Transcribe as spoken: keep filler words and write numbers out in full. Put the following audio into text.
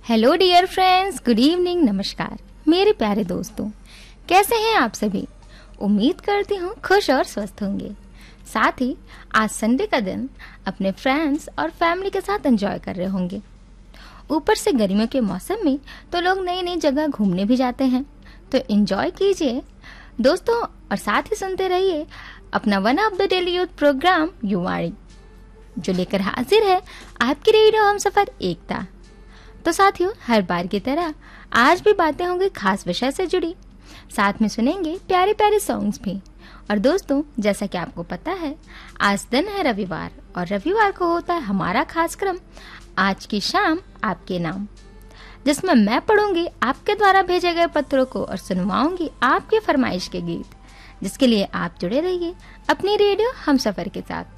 Hello dear friends, good evening, नमस्कार मेरे प्यारे दोस्तों। कैसे हैं आप सभी? उम्मीद करती हूँ खुश और स्वस्थ होंगे। साथ ही आज संडे का दिन अपने फ्रेंड्स और फैमिली के साथ एंजॉय कर रहे होंगे। ऊपर से गर्मियों के मौसम में तो लोग नई नई जगह घूमने भी जाते हैं, तो एंजॉय कीजिए दोस्तों और साथ ही सुनते रहिए अपना one of the daily youth programme युवाणी, जो लेकर हाजिर है आपकी रेडियो हम सफर एकता। तो साथियों, हर बार की तरह आज भी बातें होंगी खास विषय से जुड़ी, साथ में सुनेंगे प्यारे प्यारे सॉन्ग्स भी। और दोस्तों, जैसा कि आपको पता है आज दिन है रविवार और रविवार को होता है हमारा खास क्रम आज की शाम आपके नाम, जिसमें मैं पढ़ूंगी आपके द्वारा भेजे गए पत्रों को और सुनवाऊंगी आपके फरमाइश के गीत, जिसके लिए आप जुड़े रहिए अपनी रेडियो हम सफर के साथ।